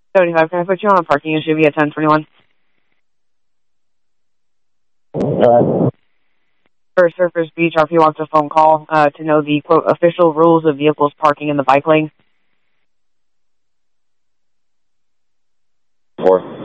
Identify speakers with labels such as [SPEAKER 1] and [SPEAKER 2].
[SPEAKER 1] 75, can I put you on a parking issue via 1021? For Surfers Beach, RP wants a phone call to know the, quote, official rules of vehicles parking in the bike lane.
[SPEAKER 2] 4.